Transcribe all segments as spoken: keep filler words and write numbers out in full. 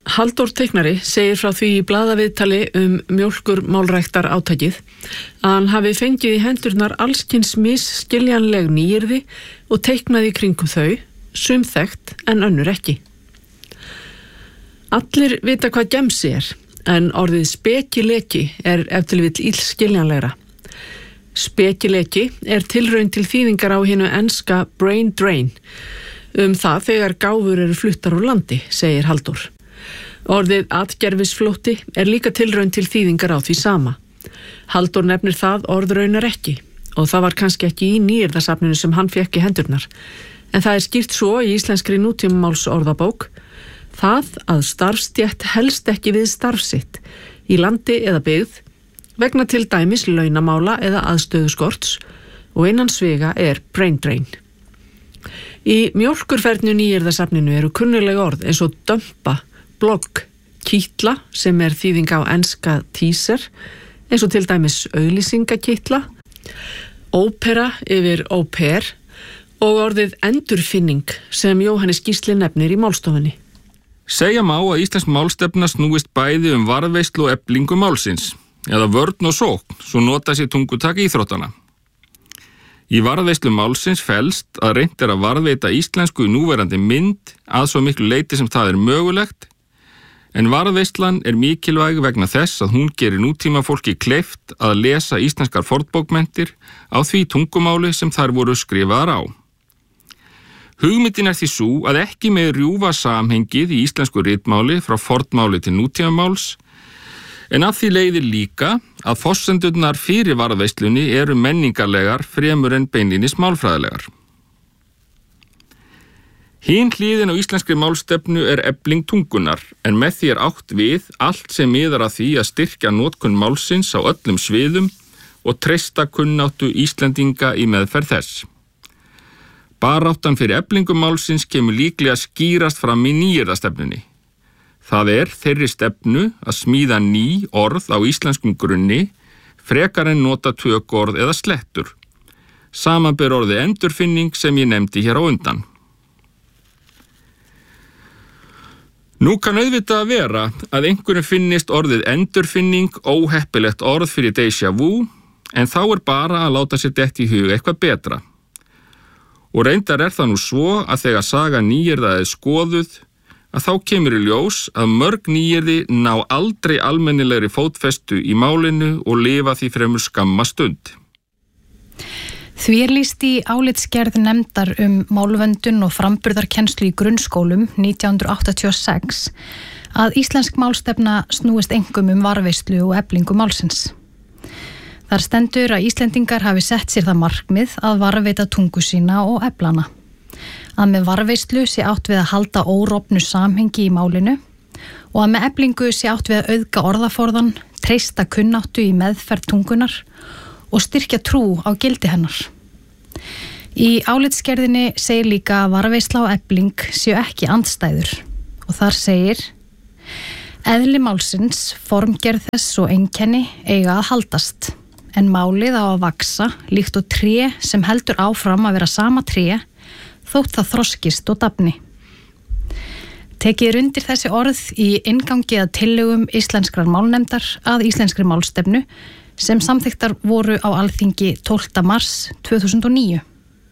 Halldór teiknari segir frá því í blaðaviðtali um mjólkur málræktar átakið að hann hafi fengið í hendurnar allskyns misskiljanleg nýyrði og teiknaði í kringum þau, sum þekkt en önnur ekki. Allir vita hvað gemsi er, en orðið spekileki er ef til vill illskiljanlegra. Spekileki er tilraun til þýðingar á hinu enska brain drain, um það þegar gáfur eru fluttar úr landi, segir Halldór. Orðið atgerfisflótti er líka tilraun til þýðingar á því sama. Halldór nefnir það orð raunar ekki og það var kannski ekki í nýyrðasafninu sem hann fékk í hendurnar. En það er skýrt svo í íslenskri nútímamáls orðabók það að starfstétt helst ekki við starf sitt í landi eða byggð vegna til dæmis launamála eða aðstöðuskorts og innan sviga er brain drain. Í mjólkurfernu nýyrðasafninu eru kunnuleg orð eins og dömpa, blogg, kítla sem er þýðing á enska teaser eins og til dæmis auglýsingakítla, ópera yfir óper og orðið endurfinning sem Jóhannes Gísli nefnir í málstofunni. Segja má að íslensk málstefna snúist bæði um varðveislu og eflingu málsins, eða vörn og sókn, svo nota sér tungutak íþróttana. Í varðveislu málsins felst að reynt er að varðveita íslensku í núverandi mynd að svo miklu leyti sem það er mögulegt, en varðveislan er mikilvæg vegna þess að hún gerir nútíma fólki kleift að lesa íslenskar fornbókmenntir á því tungumáli sem þær voru skrifaðar á. Hugmyndin er því sú að ekki með rjúfa samhengið í íslensku ritmáli frá fornmáli til nútímamáls, en af því leiðir líka að forsendurnar fyrir varðveislunni eru menningarlegar fremur en beinlínis málfræðilegar. Hin hliðin á íslenskri málstefnu er efling tungunar, en með því er átt við allt sem miðar að því að styrkja notkun málsins á öllum sviðum og treysta kunnáttu Íslendinga í meðferð þess. Baráttan fyrir eflingu málsins kemur líklega skýrast fram í nýyrðastefnunni. Það er þeirri stefnu að smíða ný orð á íslenskum grunni frekar en nota tökuorð eða slettur. Samanber orðið endurfinning sem ég nefndi hér á undan. Nú kann auðvitað að vera að einhverjum finnist orðið endurfinning óheppilegt orð fyrir déjà vu, en þá er bara að láta sér detta í hug eitthvað betra. Og reyndar er það nú svo að þegar saga nýyrða er skoðuð, að þá kemur í ljós að mörg nýyrði ná aldrei almennilegri fótfestu í málinu og lifa því fremur skamma stund. Því er lýst í álitsgerð nefndar um málvöndun og framburðarkennslu í grunnskólum nítján hundruð áttatíu og sex að íslensk málstefna snúist einkum um varðveislu og eflingu málsins. Þar stendur að Íslendingar hafi sett sér það markmið að varðveita tungu sína og eflana. Að með varðveislu sé átt við að halda órofnu samhengi í málinu og að með eflingu sé átt við að auðga orðaforðan, treysta kunnáttu í meðferð tungunar og styrkja trú á gildi hennar. Í álitsgerðinni segir líka að varðveisla og efling séu ekki andstæður og þar segir: eðli málsins, formgerð þess og einkenni eiga að haldast, en málið á að vaksa líkt og tré sem heldur áfram að vera sama tré þótt það þroskist og dafni. Tekið er undir þessi orð í inngangi að tillögum íslenskrar málnefndar að íslenskri málstefnu sem samþykktar voru á Alþingi tólfta mars tvö þúsund og níu.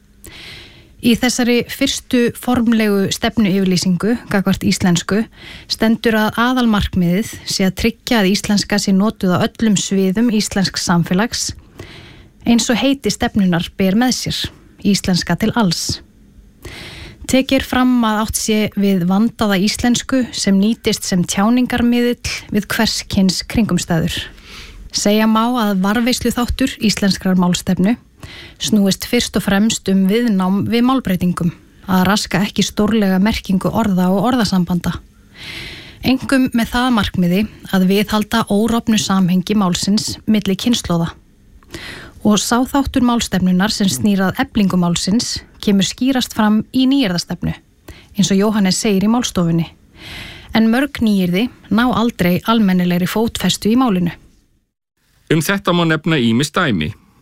Í þessari fyrstu formlegu stefnuyfirlýsingu gagnvart íslensku stendur að aðalmarkmiðið sé að tryggja að íslenska sé notuð á öllum sviðum íslensks samfélags eins og heiti stefnunar ber með sér, íslenska til alls. Tekir fram að átt sé við vandaða íslensku sem nýtist sem tjáningarmiðill við hvers kyns kringumstæður. Segja má að varðveislu þáttur íslenskrar málstefnu snúist fyrst og fremst um viðnám við málbreytingum, að raska ekki stórlega merkingu orða og orðasambanda. Engum með það markmiði að viðhalda órofnu samhengi málsins milli kynslóða. Og sá þáttur málstefnunar sem snýrað eflingu málsins kemur skýrast fram í nýyrðastefnu, eins og Jóhannes segir í málstofunni. En mörg nýyrði ná aldrei almennilegri fótfestu í málinu. Um þetta má nefna ýmis dæmi.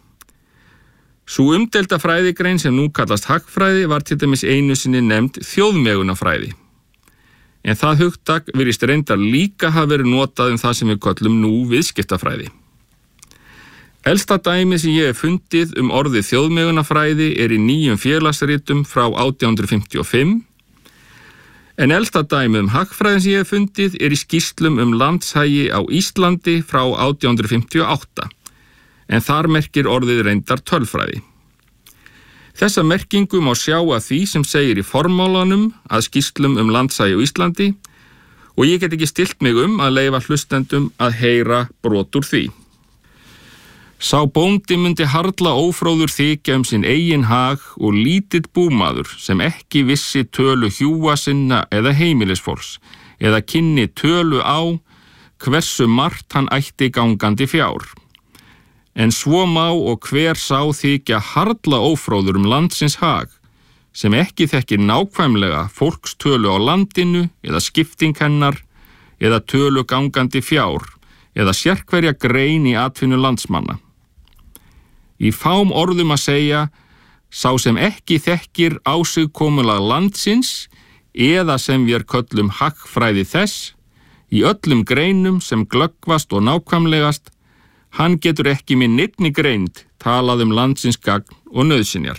Sú umdeilda fræðigrein sem nú kallast hagfræði var til dæmis einu sinni nefnd þjóðmegunarfræði. en það hugtak virðist reyndar líka hafa verið notað um það sem við köllum nú viðskiptafræði. Elsta dæmi sem ég hef fundið um orðið þjóðmegunarfræði er í nýjum félagsritum frá átján hundruð fimmtíu og fimm, en elsta dæmi um hagfræðin sem ég hef fundið er í skýrslum um landshagi á Íslandi frá átján hundruð fimmtíu og átta, en þar merkir orðið reyndar tölfræði. Þessa merkingu má sjá að því sem segir í formálanum að skýrslum um landshagi á Íslandi og ég get ekki stillt mig um að leyfa hlustendum að heyra brot úr því. Sá bóndi myndi harla ófróður þykja um sinn eigin hag og lítill búmaður sem ekki vissi tölu hjúa sinna eða heimilisfólks eða kynni tölu á hversu margt hann ætti gangandi fjár. En svo má og hver sá þykja harla ófróður um landsins hag, sem ekki þekkir nákvæmlega fólkstölu á landinu eða skipting hennar eða tölu gangandi fjár eða sérhverja grein í atvinnu landsmanna. Í fám orðum að segja, sá sem ekki þekkir ásigkomulag landsins eða sem við köllum hagfræði þess, í öllum greinum sem glöggvast og nákvæmlegast, hann getur ekki með neinni greind talað um landsins gagn og nauðsynjar.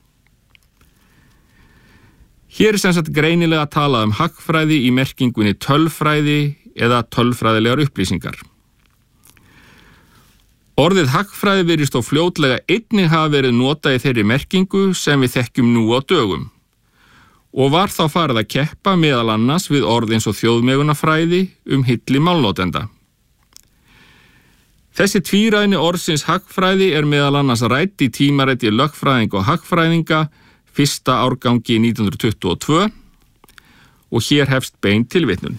Hér er sem sagt greinilega talað um hagfræði í merkingunni tölfræði eða tölfræðilegar upplýsingar. Orðið hagfræði virðist þó fljótlega einnig hafa verið notað í þeirri merkingu sem við þekkjum nú á dögum og var þá farið að keppa meðal annars við orð eins og þjóðmegunarfræði um hilli málnotenda. Þessi tvíræðni orðsins hagfræði er meðal annars rædd í tímariti lögfræðinga og hagfræðinga fyrsta árgangi nítján hundruð tuttugu og tvö og hér hefst bein tilvitnun.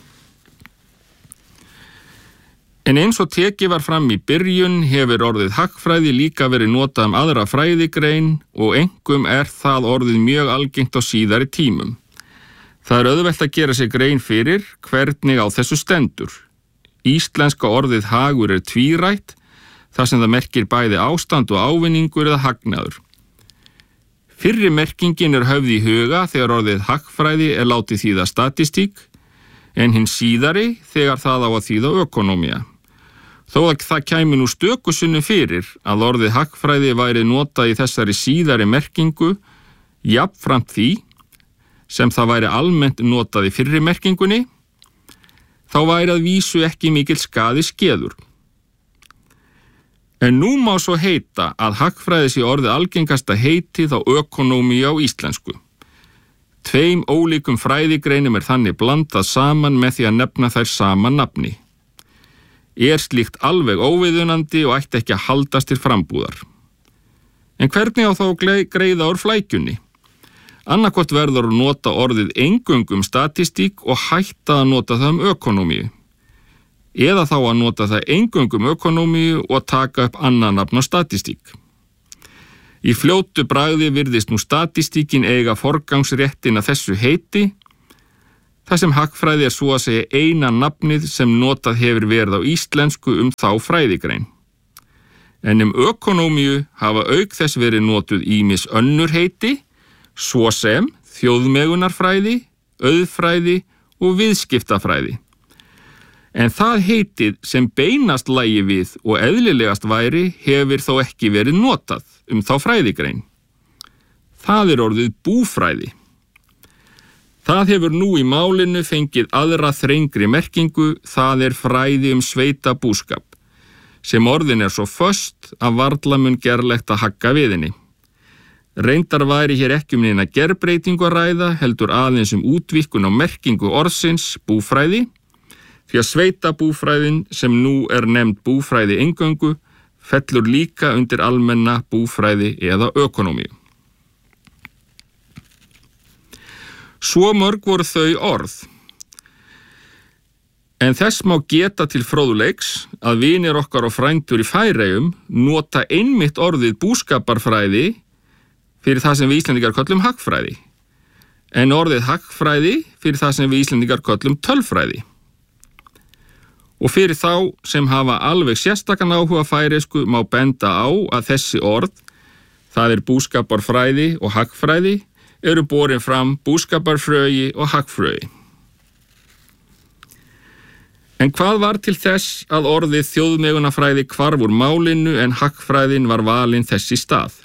En eins og tekið var fram í byrjun hefur orðið hagfræði líka verið notað um aðra fræðigrein og einkum er það orðið mjög algengt á síðari tímum. Það er auðvelt að gera sér grein fyrir hvernig á þessu stendur. Íslenska orðið hagur er tvírætt, þar sem það merkir bæði ástand og ávinningur eða hagnaður. Fyrri merkingin er höfð í huga þegar orðið hagfræði er látið þýða statistík, en hinn síðari þegar það á að þýða ökonómía. Þó að það kæmi nú stökusunni fyrir að orðið hagfræði væri notað í þessari síðari merkingu, jafnframt því sem það væri almennt notað í fyrri merkingunni, þá væri að vísu ekki mikill skaði skeður. En nú má svo heita að hagfræði sé orðið algengasta heitið á ökonómíu á íslensku. Tveim ólíkum fræðigreinum er þannig blandað saman með því að nefna þær sama nafni. Er slíkt alveg óviðunandi og ætti ekki að haldast til frambúðar. En hvernig á þá greiða úr flækjunni? Annarkvort verður að nota orðið eingöngu um statistík og hætta að nota það um ökonómíu. Eða þá að nota það eingöngu um ökonómíu og taka upp annan nafn á statistík. Í fljótu bragði virðist nú statistíkin eiga forgangsréttin að þessu heiti, þar sem hagfræði er svo að segja eina nafnið sem notað hefur verið á íslensku um þá fræðigrein. En um ökonómíu hafa auk þess verið notuð ýmis önnur heiti, svo sem þjóðmegunarfræði, auðfræði og viðskiptafræði. En það heitið sem beinast lægi við og eðlilegast væri hefur þó ekki verið notað um þá fræðigrein. Það er orðið búfræði. Það hefur nú í málinu fengið aðra þrengri merkingu, það er fræði um sveitabúskap, sem orðin er svo föst að varla mun gerlegt að hagga við henni. Reyndar væri hér ekki um neina gerbreytingu að ræða, heldur aðeins um útvíkkun á merkingu orðsins búfræði, því að sveitabúfræðin sem nú er nefnd búfræði eingöngu fellur líka undir almenna búfræði eða ökonómíu. Svo mörg voru þau orð. En þess má geta til fróðleiks að vinir okkar og frændur í Færeyjum nota einmitt orðið búskaparfræði fyrir það sem við Íslendingar köllum hagfræði, en orðið hagfræði fyrir það sem við Íslendingar köllum tölfræði. Og fyrir þá sem hafa alveg sérstakan áhuga færeysku má benda á að þessi orð, það er búskaparfræði og hagfræði, eru borin fram búskaparfröyi og hagfröyi. En hvað var til þess að orðið þjóðmegunarfræði hvarf úr málinu en hagfræðin var valin þess í stað?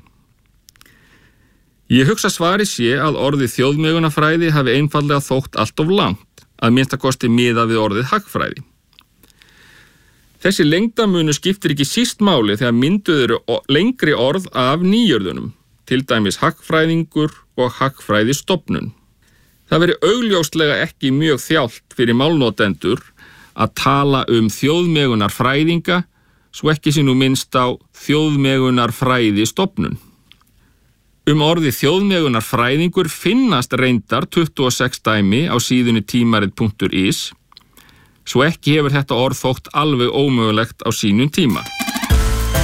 Ég hugsa svari sé að orðið þjóðmegunarfræði hafi einfaldlega þótt allt of langt, að minnsta kosti miðað við orðið hagfræði. Þessi lengdamunu skiptir ekki síst máli þegar mynduð eru lengri orð af nýjörðunum, til dæmis hagfræðingur og hagfræðistofnun. Það veri augljóslega ekki mjög þjált fyrir málnotendur að tala um þjóðmegunarfræðinga, svo ekki sé nú minnst á þjóðmegunarfræðistofnun. Um orðið þjóðmegunarfræðingur finnast reyndar tuttugu og sex dæmi á síðunni tímarit punktur is, svo ekki hefur þetta orð þótt alveg ómögulegt á sínum tíma.